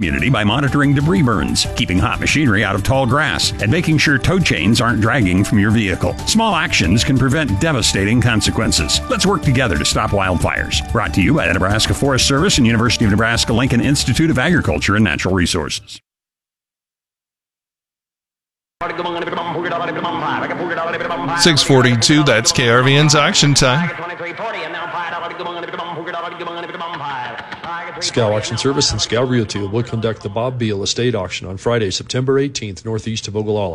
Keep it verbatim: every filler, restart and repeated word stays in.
community by monitoring debris burns, keeping hot machinery out of tall grass, and making sure tow chains aren't dragging from your vehicle. Small actions can prevent devastating consequences. Let's work together to stop wildfires. Brought to you by the Nebraska Forest Service and University of Nebraska-Lincoln Institute of Agriculture and Natural Resources. six forty-two, that's K R V N's Auction Time. Scow Auction Service and Scow Realty will conduct the Bob Beal Estate Auction on Friday, September eighteenth, northeast of Ogallala.